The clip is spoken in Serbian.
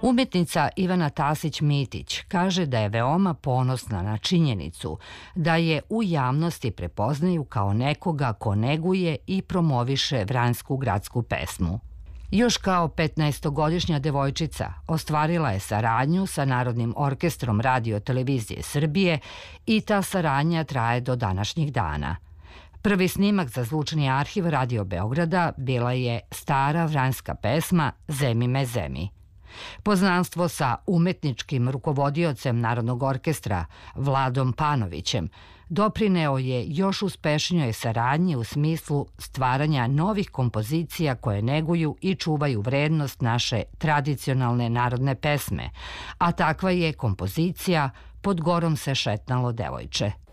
Umetnica Ivana Tasić-Mitić kaže da je veoma ponosna na činjenicu da je u javnosti prepoznaju kao nekoga ko neguje i promoviše vranjsku gradsku pesmu. Još kao 15-godišnja devojčica ostvarila je saradnju sa Narodnim orkestrom Radio-televizije Srbije i ta saradnja traje do današnjih dana. Prvi snimak za zvučni arhiv Radio Beograda bila je stara vranjska pesma Zemi me zemi. Poznanstvo sa umetničkim rukovodiocem Narodnog orkestra Vladom Panovićem doprineo je još uspešnijoj saradnji u smislu stvaranja novih kompozicija koje neguju i čuvaju vrednost naše tradicionalne narodne pesme, a takva je kompozicija Pod gorom se šetnalo devojče.